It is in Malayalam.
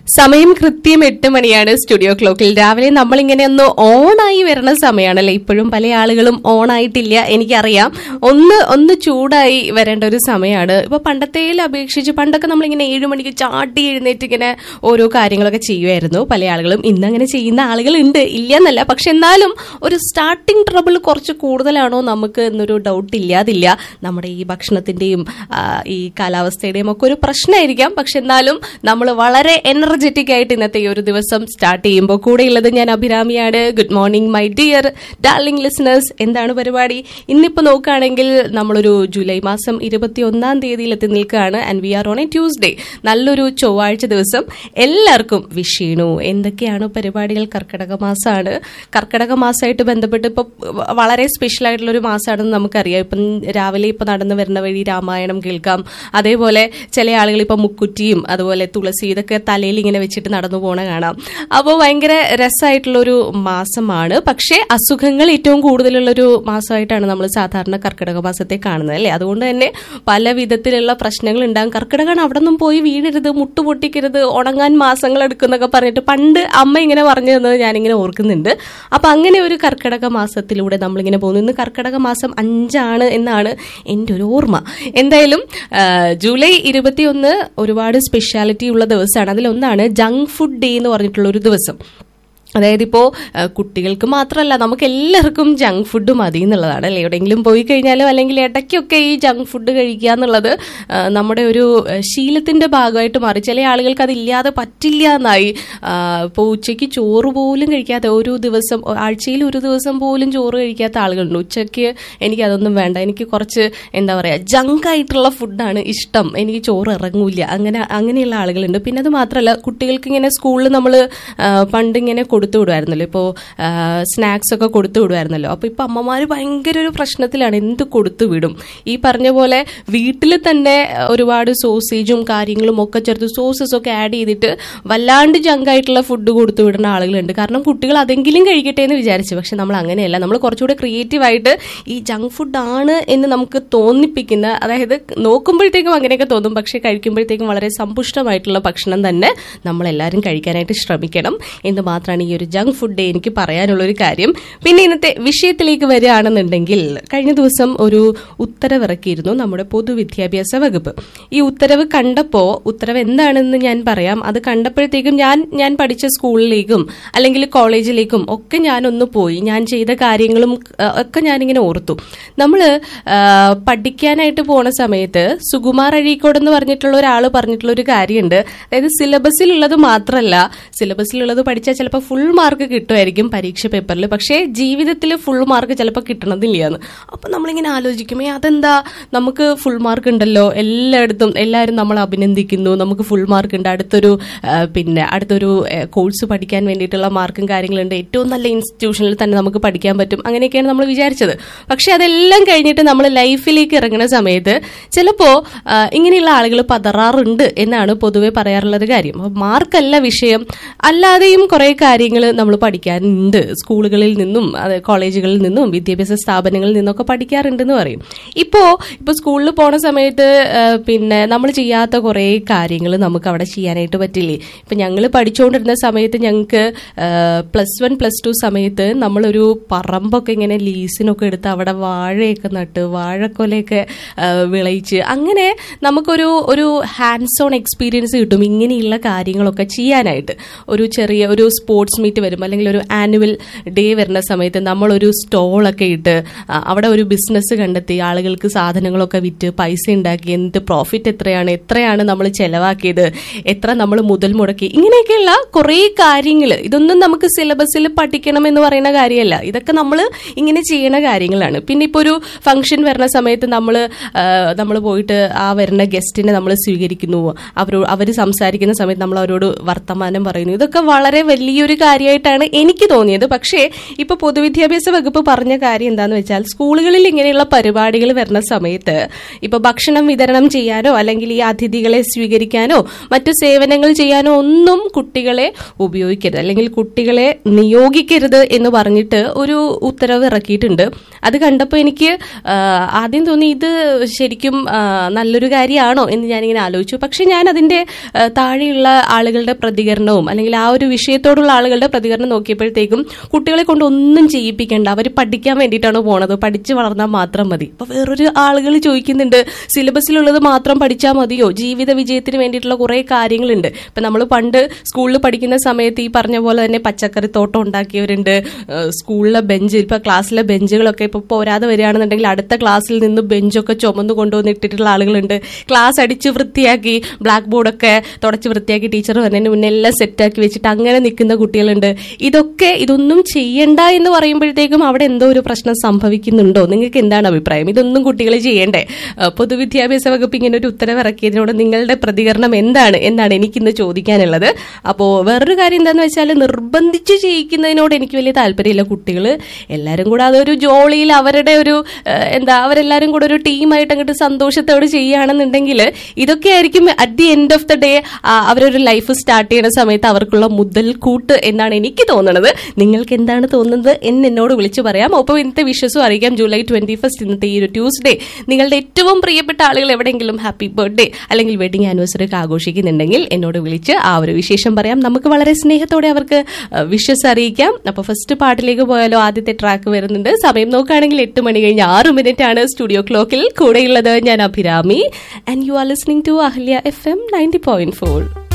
സമയം കൃത്യം 8 മണിയാണ് സ്റ്റുഡിയോ ക്ലോക്കിൽ. രാവിലെ നമ്മളിങ്ങനെ ഒന്ന് ഓണായി വരുന്ന സമയമാണല്ലേ. ഇപ്പോഴും പല ആളുകളും ഓണായിട്ടില്ല, എനിക്കറിയാം. ഒന്ന് ചൂടായി വരേണ്ട ഒരു സമയമാണ്. ഇപ്പൊ പണ്ടത്തേൽ അപേക്ഷിച്ച് പണ്ടൊക്കെ നമ്മളിങ്ങനെ 7 മണിക്ക് ചാട്ടി എഴുന്നേറ്റ് ഇങ്ങനെ ഓരോ കാര്യങ്ങളൊക്കെ ചെയ്യുമായിരുന്നു പല ആളുകളും. ഇന്നങ്ങനെ ചെയ്യുന്ന ആളുകളുണ്ട്, ഇല്ല എന്നല്ല. പക്ഷെ എന്നാലും ഒരു സ്റ്റാർട്ടിങ് ട്രബിൾ കുറച്ച് കൂടുതലാണോ നമുക്ക് എന്നൊരു ഡൗട്ട് ഇല്ലാതില്ല. നമ്മുടെ ഈ ഭക്ഷണത്തിന്റെയും ഈ കാലാവസ്ഥയുടെയും ഒക്കെ ഒരു പ്രശ്നമായിരിക്കാം. പക്ഷെ എന്നാലും നമ്മൾ വളരെ എനർജറ്റിക് ആയിട്ട് ഇന്നത്തെ ഈ ഒരു ദിവസം സ്റ്റാർട്ട് ചെയ്യുമ്പോൾ കൂടെയുള്ളത് ഞാൻ അഭിരാമിയാണ്. Good morning my dear darling listeners. എന്താണ് പരിപാടി? ഇന്നിപ്പോൾ നോക്കുകയാണെങ്കിൽ നമ്മളൊരു ജൂലൈ മാസം 21-ാം തീയതിയിൽ എത്തി നിൽക്കുകയാണ്. And we R on A Tuesday. നല്ലൊരു ചൊവ്വാഴ്ച ദിവസം എല്ലാവർക്കും വിഷ് ചെയ്യണു. എന്തൊക്കെയാണ് പരിപാടികൾ? കർക്കിടക മാസമാണ്. കർക്കിടക മാസമായിട്ട് ബന്ധപ്പെട്ട് ഇപ്പോൾ വളരെ സ്പെഷ്യൽ ആയിട്ടുള്ളൊരു മാസമാണെന്ന് നമുക്കറിയാം. ഇപ്പം രാവിലെ ഇപ്പം നടന്നു വരുന്ന വഴി രാമായണം കേൾക്കാം. അതേപോലെ ചില ആളുകൾ ഇപ്പം മുക്കുറ്റിയും അതുപോലെ തുളസി ഇതൊക്കെ തലയിൽ ഇങ്ങനെ വെച്ചിട്ട് നടന്നു പോണ കാണാം. അപ്പോൾ ഭയങ്കര രസമായിട്ടുള്ളൊരു മാസമാണ്. പക്ഷേ അസുഖങ്ങൾ ഏറ്റവും കൂടുതലുള്ളൊരു മാസമായിട്ടാണ് നമ്മൾ സാധാരണ കർക്കിടക മാസത്തെ കാണുന്നത് അല്ലേ. അതുകൊണ്ട് തന്നെ പല വിധത്തിലുള്ള പ്രശ്നങ്ങൾ ഉണ്ടാകും. കർക്കിടകമാണ്, അവിടെ നിന്നും പോയി വീഴരുത്, മുട്ടുപൊട്ടിക്കരുത്, ഉണങ്ങാൻ മാസങ്ങൾ എടുക്കുന്നൊക്കെ പറഞ്ഞിട്ട് പണ്ട് അമ്മ ഇങ്ങനെ പറഞ്ഞു തന്നത് ഞാനിങ്ങനെ ഓർക്കുന്നുണ്ട്. അപ്പൊ അങ്ങനെ ഒരു കർക്കിടക മാസത്തിലൂടെ നമ്മളിങ്ങനെ പോകുന്നു. ഇന്ന് കർക്കിടക മാസം 5 എന്നാണ് എൻ്റെ ഒരു ഓർമ്മ. എന്തായാലും ജൂലൈ 21 ഒരുപാട് സ്പെഷ്യാലിറ്റി ഉള്ള ദിവസമാണ്. അതിലൊന്നാണ് ജങ്ക് ഫുഡ് ഡേ എന്ന് പറഞ്ഞിട്ടുള്ള ഒരു ദിവസം. അതായത് ഇപ്പോൾ കുട്ടികൾക്ക് മാത്രമല്ല, നമുക്ക് എല്ലാവർക്കും ജങ്ക് ഫുഡ് മതി എന്നുള്ളതാണ് അല്ലേ. എവിടെയെങ്കിലും പോയി കഴിഞ്ഞാലും അല്ലെങ്കിൽ ഇടയ്ക്കൊക്കെ ഈ ജങ്ക് ഫുഡ് കഴിക്കുക എന്നുള്ളത് നമ്മുടെ ഒരു ശീലത്തിന്റെ ഭാഗമായിട്ട് മാറി. ചില ആളുകൾക്ക് അതില്ലാതെ പറ്റില്ല എന്നായി. ഇപ്പോൾ ഉച്ചയ്ക്ക് ചോറ് പോലും കഴിക്കാത്ത, ഒരു ദിവസം ആഴ്ചയിൽ ഒരു ദിവസം പോലും ചോറ് കഴിക്കാത്ത ആളുകളുണ്ട്. ഉച്ചയ്ക്ക് എനിക്ക് അതൊന്നും വേണ്ട, എനിക്ക് കുറച്ച് എന്താ പറയുക ജങ്ക് ആയിട്ടുള്ള ഫുഡാണ് ഇഷ്ടം, എനിക്ക് ചോറ് ഇറങ്ങൂല, അങ്ങനെയുള്ള ആളുകളുണ്ട്. പിന്നെ അത് മാത്രമല്ല, കുട്ടികൾക്ക് ഇങ്ങനെ സ്കൂളിൽ നമ്മൾ പണ്ടിങ്ങനെ കൊടുത്തു വിടുമായിരുന്നല്ലോ. ഇപ്പോൾ സ്നാക്സ് ഒക്കെ കൊടുത്തു വിടുമായിരുന്നല്ലോ. അപ്പോൾ ഇപ്പോൾ അമ്മമാർ ഭയങ്കര ഒരു പ്രശ്നത്തിലാണ്. എന്ത് കൊടുത്തു വിടും? ഈ പറഞ്ഞ പോലെ വീട്ടിൽ തന്നെ ഒരുപാട് സോസേജും കാര്യങ്ങളും ഒക്കെ ചേർത്ത് സോസസ് ഒക്കെ ആഡ് ചെയ്തിട്ട് വല്ലാണ്ട് ജങ്കായിട്ടുള്ള ഫുഡ് കൊടുത്തു വിടുന്ന ആളുകളുണ്ട്. കാരണം കുട്ടികൾ അതെങ്കിലും കഴിക്കട്ടെ എന്ന് വിചാരിച്ചു. പക്ഷെ നമ്മൾ അങ്ങനെയല്ല. നമ്മൾ കുറച്ചുകൂടെ ക്രിയേറ്റീവായിട്ട് ഈ ജങ്ക് ഫുഡാണ് എന്ന് നമുക്ക് തോന്നിപ്പിക്കുന്ന, അതായത് നോക്കുമ്പോഴത്തേക്കും അങ്ങനെയൊക്കെ തോന്നും, പക്ഷെ കഴിക്കുമ്പോഴത്തേക്കും വളരെ സമ്പുഷ്ടമായിട്ടുള്ള ഭക്ഷണം തന്നെ നമ്മളെല്ലാവരും കഴിക്കാനായിട്ട് ശ്രമിക്കണം എന്ന് മാത്രമാണ് ഈ ഒരു ജങ്ക് ഫുഡ് ഡേ എനിക്ക് പറയാനുള്ളൊരു കാര്യം. പിന്നെ ഇന്നത്തെ വിഷയത്തിലേക്ക് വരികയാണെന്നുണ്ടെങ്കിൽ, കഴിഞ്ഞ ദിവസം ഒരു ഉത്തരവ് ഇറക്കിയിരുന്നു നമ്മുടെ പൊതുവിദ്യാഭ്യാസ വകുപ്പ്. ഈ ഉത്തരവ് കണ്ടപ്പോൾ, ഉത്തരവ് എന്താണെന്ന് ഞാൻ പറയാം. അത് കണ്ടപ്പോഴത്തേക്കും ഞാൻ പഠിച്ച സ്കൂളിലേക്കും അല്ലെങ്കിൽ കോളേജിലേക്കും ഒക്കെ ഞാനൊന്ന് പോയി. ഞാൻ ചെയ്ത കാര്യങ്ങളും ഒക്കെ ഞാനിങ്ങനെ ഓർത്തു. നമ്മൾ പഠിക്കാനായിട്ട് പോണ സമയത്ത് സുകുമാർ അഴീക്കോട് എന്ന് പറഞ്ഞിട്ടുള്ള ഒരാൾ പറഞ്ഞിട്ടുള്ള ഒരു കാര്യമുണ്ട്. അതായത് സിലബസിലുള്ളത് മാത്രമല്ല, സിലബസിലുള്ളത് പഠിച്ചാൽ ചിലപ്പോൾ ഫുൾ മാർക്ക് കിട്ടുമായിരിക്കും പരീക്ഷ പേപ്പറിൽ, പക്ഷേ ജീവിതത്തിൽ ഫുൾ മാർക്ക് ചിലപ്പോൾ കിട്ടണതില്ലാന്ന്. അപ്പം നമ്മളിങ്ങനെ ആലോചിക്കും, അതെന്താ, നമുക്ക് ഫുൾ മാർക്ക് ഉണ്ടല്ലോ എല്ലായിടത്തും, എല്ലാവരും നമ്മൾ അഭിനന്ദിക്കുന്നു, നമുക്ക് ഫുൾ മാർക്ക് ഉണ്ട്, അടുത്തൊരു കോഴ്സ് പഠിക്കാൻ വേണ്ടിയിട്ടുള്ള മാർക്കും കാര്യങ്ങളുണ്ട്, ഏറ്റവും നല്ല ഇൻസ്റ്റിറ്റ്യൂഷനിൽ തന്നെ നമുക്ക് പഠിക്കാൻ പറ്റും, അങ്ങനെയൊക്കെയാണ് നമ്മൾ വിചാരിച്ചത്. പക്ഷെ അതെല്ലാം കഴിഞ്ഞിട്ട് നമ്മൾ ലൈഫിലേക്ക് ഇറങ്ങുന്ന സമയത്ത് ചിലപ്പോൾ ഇങ്ങനെയുള്ള ആളുകൾ പതറാറുണ്ട് എന്നാണ് പൊതുവെ പറയാറുള്ളൊരു കാര്യം. മാർക്കല്ല വിഷയം, അല്ലാതെയും കുറെ കാര്യങ്ങൾ നമ്മൾ പഠിക്കാനുണ്ട്. സ്കൂളുകളിൽ നിന്നും കോളേജുകളിൽ നിന്നും വിദ്യാഭ്യാസ സ്ഥാപനങ്ങളിൽ നിന്നൊക്കെ പഠിക്കാറുണ്ടെന്ന് പറയും. ഇപ്പോൾ സ്കൂളിൽ പോണ സമയത്ത് നമ്മൾ ചെയ്യാത്ത കുറേ കാര്യങ്ങൾ നമുക്ക് അവിടെ ചെയ്യാനായിട്ട് പറ്റില്ലേ. ഇപ്പം ഞങ്ങൾ പഠിച്ചുകൊണ്ടിരുന്ന സമയത്ത് ഞങ്ങൾക്ക് +1 +2 സമയത്ത് നമ്മളൊരു പറമ്പൊക്കെ ഇങ്ങനെ ലീസിനൊക്കെ എടുത്ത് അവിടെ വാഴയൊക്കെ നട്ട് വാഴക്കൊലയൊക്കെ വിളയിച്ച് അങ്ങനെ നമുക്കൊരു ഹാൻഡ്സ് ഓൺ എക്സ്പീരിയൻസ് കിട്ടും ഇങ്ങനെയുള്ള കാര്യങ്ങളൊക്കെ ചെയ്യാനായിട്ട്. ഒരു ചെറിയ ഒരു സ്പോർട്സ് മീറ്റ് വരും അല്ലെങ്കിൽ ഒരു ആനുവൽ ഡേ വരുന്ന സമയത്ത് നമ്മളൊരു സ്റ്റോളൊക്കെ ഇട്ട് അവിടെ ഒരു ബിസിനസ് കണ്ടെത്തി ആളുകൾക്ക് സാധനങ്ങളൊക്കെ വിറ്റ് പൈസ ഉണ്ടാക്കി, എന്നിട്ട് പ്രോഫിറ്റ് എത്രയാണ് നമ്മൾ ചെലവാക്കിയത്, എത്ര നമ്മൾ മുതൽ മുടക്കി, ഇങ്ങനെയൊക്കെയുള്ള കുറേ കാര്യങ്ങൾ. ഇതൊന്നും നമുക്ക് സിലബസിൽ പഠിക്കണം എന്ന് പറയുന്ന കാര്യമല്ല, ഇതൊക്കെ നമ്മൾ ഇങ്ങനെ ചെയ്യുന്ന കാര്യങ്ങളാണ്. പിന്നെ ഇപ്പോൾ ഒരു ഫംഗ്ഷൻ വരുന്ന സമയത്ത് നമ്മൾ പോയിട്ട് ആ വരുന്ന ഗസ്റ്റിനെ നമ്മൾ സ്വീകരിക്കുന്നു, അവർ സംസാരിക്കുന്ന സമയത്ത് നമ്മൾ അവരോട് വർത്തമാനം പറയുന്നു. ഇതൊക്കെ വളരെ വലിയൊരു കാര്യമായിട്ടാണ് എനിക്ക് തോന്നിയത്. പക്ഷേ ഇപ്പൊ പൊതുവിദ്യാഭ്യാസ വകുപ്പ് പറഞ്ഞ കാര്യം എന്താന്ന് വെച്ചാൽ, സ്കൂളുകളിൽ ഇങ്ങനെയുള്ള പരിപാടികൾ വരുന്ന സമയത്ത് ഇപ്പൊ ഭക്ഷണം വിതരണം ചെയ്യാനോ അല്ലെങ്കിൽ ഈ അതിഥികളെ സ്വീകരിക്കാനോ മറ്റു സേവനങ്ങൾ ചെയ്യാനോ ഒന്നും കുട്ടികളെ ഉപയോഗിക്കരുത് അല്ലെങ്കിൽ കുട്ടികളെ നിയോഗിക്കരുത് എന്ന് പറഞ്ഞിട്ട് ഒരു ഉത്തരവ് ഇറക്കിയിട്ടുണ്ട്. അത് കണ്ടപ്പോൾ എനിക്ക് ആദ്യം തോന്നി ഇത് ശരിക്കും നല്ലൊരു കാര്യമാണോ എന്ന് ഞാനിങ്ങനെ ആലോചിച്ചു. പക്ഷെ ഞാൻ അതിന്റെ താഴെയുള്ള ആളുകളുടെ പ്രതികരണവും അല്ലെങ്കിൽ ആ ഒരു വിഷയത്തോടുള്ള ആളുകളുടെ പ്രതികരണം നോക്കിയപ്പോഴത്തേക്കും കുട്ടികളെ കൊണ്ട് ഒന്നും ചെയ്യിപ്പിക്കേണ്ട, അവർ പഠിക്കാൻ വേണ്ടിയിട്ടാണ് പോണത്, പഠിച്ചു വളർന്നാൽ മാത്രം മതി. അപ്പൊ വേറൊരു ആളുകൾ ചോദിക്കുന്നുണ്ട്, സിലബസിലുള്ളത് മാത്രം പഠിച്ചാൽ മതിയോ? ജീവിത വിജയത്തിന് വേണ്ടിയിട്ടുള്ള കുറെ കാര്യങ്ങളുണ്ട്. ഇപ്പൊ നമ്മൾ പണ്ട് സ്കൂളിൽ പഠിക്കുന്ന സമയത്ത് ഈ പറഞ്ഞ പോലെ തന്നെ പച്ചക്കറിത്തോട്ടം ഉണ്ടാക്കിയവരുണ്ട്, സ്കൂളിലെ ബെഞ്ച്, ഇപ്പൊ ക്ലാസ്സിലെ ബെഞ്ചുകളൊക്കെ ഇപ്പൊ പോരാതെ വരികയാണെന്നുണ്ടെങ്കിൽ അടുത്ത ക്ലാസ്സിൽ നിന്ന് ബെഞ്ചൊക്കെ ചുമന്നു കൊണ്ടുവന്ന് ഇട്ടിട്ടുള്ള ആളുകളുണ്ട്. ക്ലാസ് അടിച്ച് വൃത്തിയാക്കി ബ്ലാക്ക് ബോർഡൊക്കെ തുടച്ച് വൃത്തിയാക്കി ടീച്ചർ വന്നതിന് മുന്നേ എല്ലാം സെറ്റാക്കി വെച്ചിട്ട് അങ്ങനെ നിൽക്കുന്ന കുട്ടികളുണ്ട്. ഇതൊന്നും ചെയ്യണ്ട എന്ന് പറയുമ്പോഴത്തേക്കും അവിടെ എന്തോ ഒരു പ്രശ്നം സംഭവിക്കുന്നുണ്ടോ? നിങ്ങൾക്ക് എന്താണ് അഭിപ്രായം? ഇതൊന്നും കുട്ടികൾ ചെയ്യണ്ടേ? പൊതുവിദ്യാഭ്യാസ വകുപ്പ് ഇങ്ങനെ ഒരു ഉത്തരവ് ഇറക്കിയതിനോട് നിങ്ങളുടെ പ്രതികരണം എന്താണ് എന്നാണ് എനിക്കിന്ന് ചോദിക്കാനുള്ളത്. അപ്പോൾ വേറൊരു കാര്യം എന്താണെന്ന് വെച്ചാൽ, നിർബന്ധിച്ച് ചെയ്യിക്കുന്നതിനോട് എനിക്ക് വലിയ താല്പര്യമില്ല. കുട്ടികൾ എല്ലാവരും കൂടെ അതൊരു ജോളിയിൽ അവരുടെ ഒരു അവരെല്ലാവരും കൂടെ ഒരു ടീമായിട്ട് അങ്ങോട്ട് സന്തോഷത്തോട് ചെയ്യുകയാണെന്നുണ്ടെങ്കിൽ ഇതൊക്കെ ആയിരിക്കും at the end of the day അവരൊരു ലൈഫ് സ്റ്റാർട്ട് ചെയ്യുന്ന സമയത്ത് അവർക്കുള്ള മുതൽക്കൂട്ട് എന്നാണ് എനിക്ക് തോന്നുന്നത്. നിങ്ങൾക്ക് എന്താണ് തോന്നുന്നത് എന്നോട് വിളിച്ചു പറയാം. ഒപ്പം ഇന്നത്തെ വിഷസും അറിയിക്കാം. ജൂലൈ 21 ഇന്നത്തെ ഈ ഒരു ട്യൂസ്ഡേ നിങ്ങളുടെ ഏറ്റവും പ്രിയപ്പെട്ട ആളുകൾ എവിടെയെങ്കിലും ഹാപ്പി ബർത്ത്ഡേ അല്ലെങ്കിൽ വെഡിങ് ആനിവേഴ്സറി ഒക്കെ ആഘോഷിക്കുന്നുണ്ടെങ്കിൽ എന്നോട് വിളിച്ച് ആ ഒരു വിശേഷം പറയാം. നമുക്ക് വളരെ സ്നേഹത്തോടെ അവർക്ക് വിഷസ് അറിയിക്കാം. അപ്പൊ ഫസ്റ്റ് പാട്ടിലേക്ക് പോയാലോ? ആദ്യത്തെ ട്രാക്ക് വരുന്നുണ്ട്. സമയം നോക്കുകയാണെങ്കിൽ 8 മണി കഴിഞ്ഞ് 6 ആണ് സ്റ്റുഡിയോ ക്ലോക്കിൽ. കൂടെയുള്ളത് ഞാൻ Abhirami, and you are listening to Ahalya FM 90.4.